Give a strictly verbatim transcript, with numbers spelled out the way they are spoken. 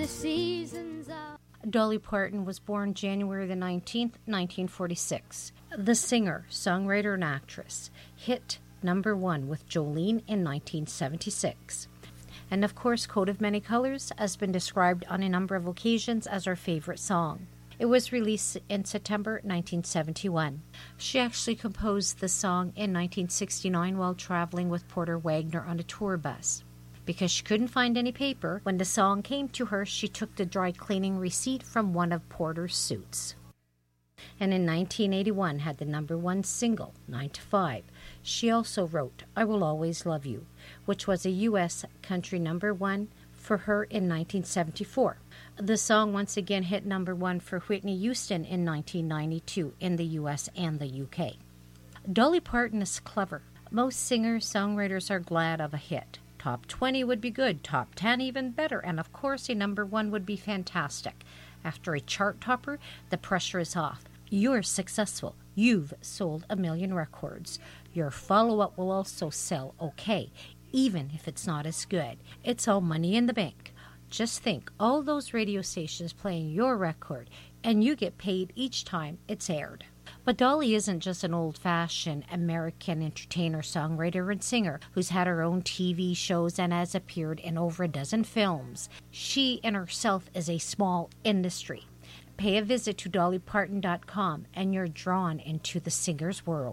The seasons of Dolly Parton was born January the nineteenth, nineteen forty-six. The singer, songwriter, and actress hit number one with Jolene in nineteen seventy-six. And of course, Coat of Many Colors has been described on a number of occasions as her favorite song. It was released in September nineteen seventy-one. She actually composed the song in nineteen sixty-nine while traveling with Porter Wagoner on a tour bus. Because she couldn't find any paper, when the song came to her, she took the dry cleaning receipt from one of Porter's suits. And in nineteen eighty-one had the number one single, nine to five. She also wrote I Will Always Love You, which was a U S country number one for her in nineteen seventy-four. The song once again hit number one for Whitney Houston in nineteen ninety-two in the U S and the U K. Dolly Parton is clever. Most singers-songwriters are glad of a hit. Top twenty would be good, top ten even better, and of course a number one would be fantastic. After a chart topper, the pressure is off. You're successful. You've sold a million records. Your follow-up will also sell okay, even if it's not as good. It's all money in the bank. Just think, all those radio stations playing your record, and you get paid each time it's aired. But Dolly isn't just an old-fashioned American entertainer, songwriter, and singer who's had her own T V shows and has appeared in over a dozen films. She in herself is a small industry. Pay a visit to dolly parton dot com and you're drawn into the singer's world.